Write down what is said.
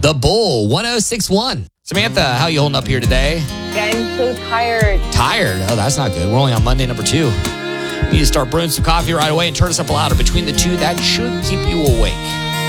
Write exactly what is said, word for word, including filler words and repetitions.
The Bull, one oh six one. Samantha, how you holding up here today? I'm so tired. Tired? Oh, that's not good. We're only on Monday number two. You need to start brewing some coffee right away and turn us up louder. Between the two, that should keep you awake.